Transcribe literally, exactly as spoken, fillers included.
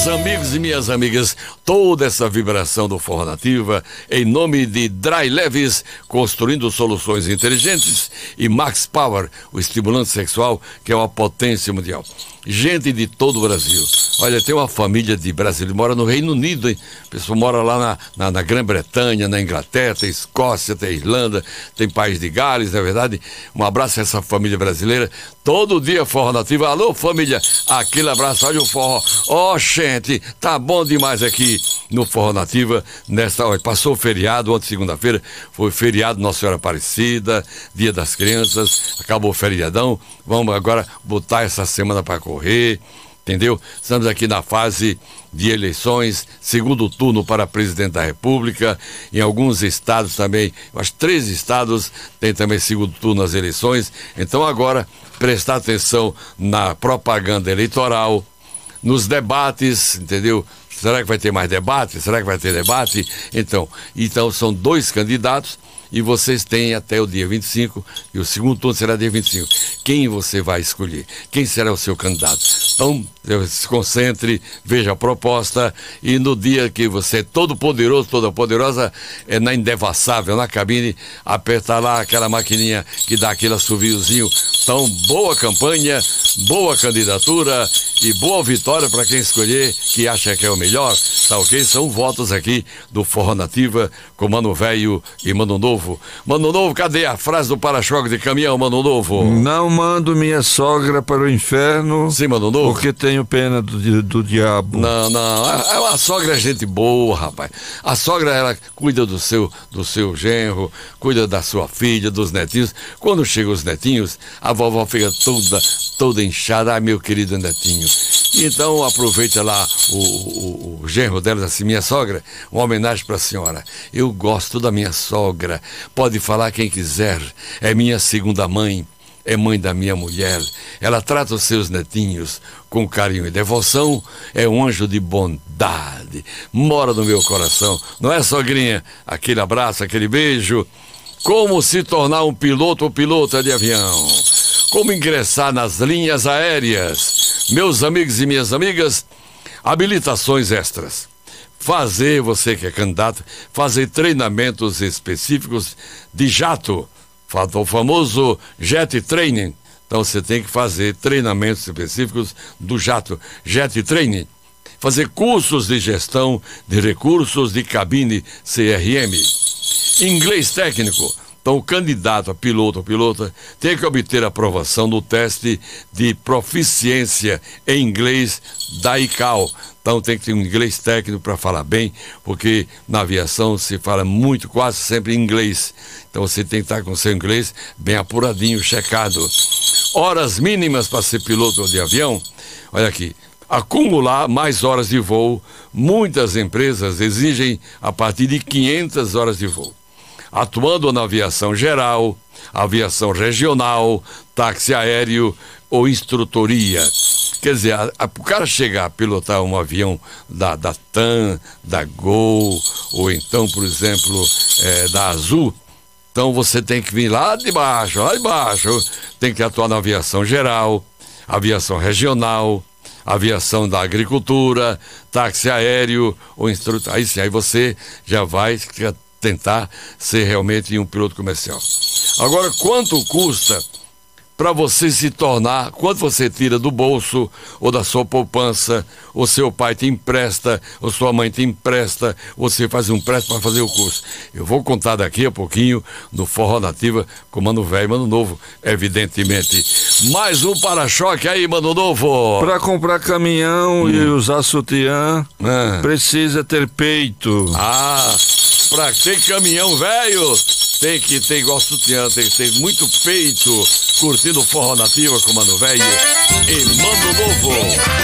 Meus amigos e minhas amigas, toda essa vibração do Forró Nativa, em nome de Dry Leves, construindo soluções inteligentes, e Max Power, o estimulante sexual, que é uma potência mundial. Gente de todo o Brasil. Olha, tem uma família de brasileiros, mora no Reino Unido, hein? A pessoa mora lá na, na, na Grã-Bretanha, na Inglaterra, tem Escócia, tem Irlanda, tem País de Gales, na é verdade. Um abraço a essa família brasileira. Todo dia Forró Nativa. Alô, família, aquele abraço, olha o forró. Ó, oh, gente, tá bom demais aqui no Forró Nativa. Nesta hora, passou o feriado, ontem segunda-feira, foi feriado Nossa Senhora Aparecida, Dia das Crianças, acabou o feriadão. Vamos agora botar essa semana para correr, entendeu? Estamos aqui na fase de eleições, segundo turno para presidente da República. Em alguns estados também, acho que três estados tem também segundo turno nas eleições. Então agora, prestar atenção na propaganda eleitoral, nos debates, entendeu? Será que vai ter mais debate? Será que vai ter debate? Então, então são dois candidatos e vocês têm até o dia vinte e cinco, e o segundo turno será dia vinte e cinco. Quem você vai escolher? Quem será o seu candidato? Então, se concentre, veja a proposta, e no dia que você é todo poderoso, toda poderosa, é na Indevassável, na cabine, apertar lá aquela maquininha que dá aquele assoviozinho. Então, boa campanha, boa candidatura e boa vitória para quem escolher, que acha que é o melhor, tá ok? São votos aqui do Forró Nativa com Mano Velho e Mano Novo. Mano Novo, cadê a frase do para-choque de caminhão, Mano Novo? Não mando minha sogra para o inferno. Sim, Mano Novo. Porque tenho pena do, do diabo. Não, não, a, a sogra é gente boa, rapaz. A sogra, ela cuida do seu, do seu genro, cuida da sua filha, dos netinhos. Quando chegam os netinhos, a vovó fica toda, toda inchada. Ai, meu querido netinho. Então aproveita lá o, o, o genro dela, assim, minha sogra, uma homenagem para a senhora. Eu gosto da minha sogra, pode falar quem quiser, é minha segunda mãe, é mãe da minha mulher. Ela trata os seus netinhos com carinho e devoção, é um anjo de bondade, mora no meu coração, não é, sogrinha? Aquele abraço, aquele beijo. Como se tornar um piloto ou pilota de avião? Como ingressar nas linhas aéreas? Meus amigos e minhas amigas, habilitações extras. Fazer, você que é candidato, fazer treinamentos específicos de jato, o famoso Jet Training. Então você tem que fazer treinamentos específicos do jato, Jet Training. Fazer cursos de gestão de recursos de cabine C R M. Inglês técnico. Então, o candidato a piloto ou pilota tem que obter aprovação no teste de proficiência em inglês da I C A O. Então, tem que ter um inglês técnico para falar bem, porque na aviação se fala muito, quase sempre em inglês. Então, você tem que estar com o seu inglês bem apuradinho, checado. Horas mínimas para ser piloto de avião. Olha aqui. Acumular mais horas de voo. Muitas empresas exigem a partir de quinhentas horas de voo. Atuando na aviação geral, aviação regional, táxi aéreo ou instrutoria. Quer dizer, a, a, o cara chegar a pilotar um avião da, da TAM, da Gol, ou então, por exemplo, é, da Azul, então você tem que vir lá de baixo, lá de baixo, tem que atuar na aviação geral, aviação regional, aviação da agricultura, táxi aéreo ou instrutor. Aí sim, aí você já vai tentar ser realmente um piloto comercial. Agora, quanto custa para você se tornar, quanto você tira do bolso ou da sua poupança, ou seu pai te empresta, ou sua mãe te empresta, ou você faz um empréstimo para fazer o curso? Eu vou contar daqui a pouquinho no Forró Nativa com Mano Velho e Mano Novo, evidentemente. Mais um para-choque aí, Mano Novo. Para comprar caminhão hum. e usar sutiã, ah. precisa ter peito. Ah, pra ter caminhão velho, tem que ter igual sutiã, tem que ter muito peito, curtindo Forró Nativa com Mano Velho e Mano Novo.